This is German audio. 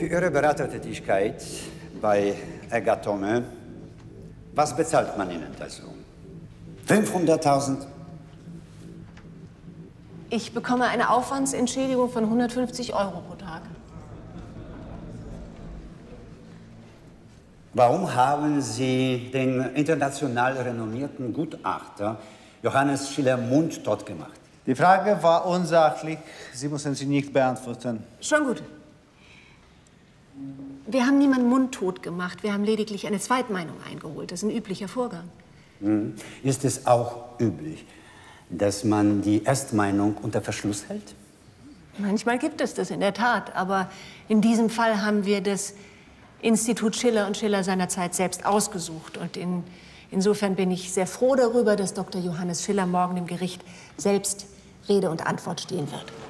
Für Ihre Beratertätigkeit bei Egger Thome, was bezahlt man Ihnen dazu? 500.000? Ich bekomme eine Aufwandsentschädigung von 150 € pro Tag. Warum haben Sie den international renommierten Gutachter Johannes Schiller mundtot gemacht? Die Frage war unsachlich. Sie müssen sie nicht beantworten. Schon gut. Wir haben niemanden mundtot gemacht. Wir haben lediglich eine Zweitmeinung eingeholt. Das ist ein üblicher Vorgang. Ist es auch üblich, dass man die Erstmeinung unter Verschluss hält? Manchmal gibt es das in der Tat. Aber in diesem Fall haben wir das Institut Schiller und Schiller seinerzeit selbst ausgesucht. Und insofern bin ich sehr froh darüber, dass Dr. Johannes Schiller morgen im Gericht selbst Rede und Antwort stehen wird.